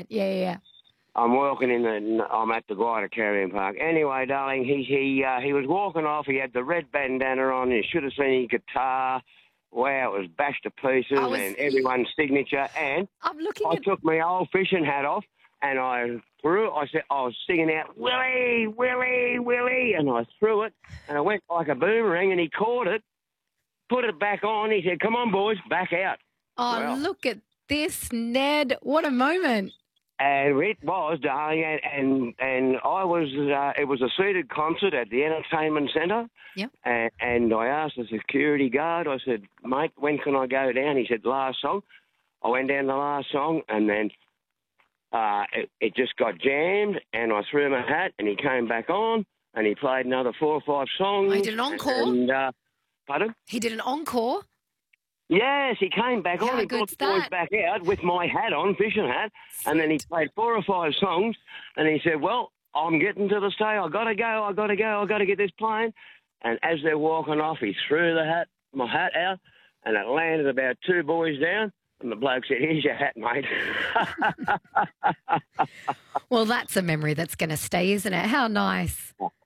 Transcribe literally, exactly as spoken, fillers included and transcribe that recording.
Yeah, yeah, yeah. I'm working in the. I'm at the Guida Carrying Park. Anyway, darling, he he uh, he was walking off. He had the red bandana on. You should have seen his guitar. Wow, it was bashed to pieces, I was- and everyone's signature. And I'm looking I at... took my old fishing hat off, and I threw. I said I was singing out, Willie, Willie, Willie, and I threw it, and it went like a boomerang, and he caught it, put it back on. He said, "Come on, boys, back out." Oh, Well, look at this, Ned. What a moment. And it was, darling, and and, and I was. Uh, it was a seated concert at the entertainment centre. Yep. And, and I asked the security guard. I said, "Mate, when can I go down?" He said, "Last song." I went down the last song, and then uh, it, it just got jammed. And I threw him a hat, and he came back on, and he played another four or five songs. Oh, he did an encore? And, uh, pardon? He did an encore. Yes, he came back How on. He brought good's the boys that? back out with my hat on, fishing hat, and then he played four or five songs, and he said, "Well, I'm getting to the stage. I got to go. I got to go. I got to get this plane." And as they're walking off, he threw the hat, my hat out, and it landed about two boys down. And the bloke said, "Here's your hat, mate." Well, that's a memory that's going to stay, isn't it? How nice.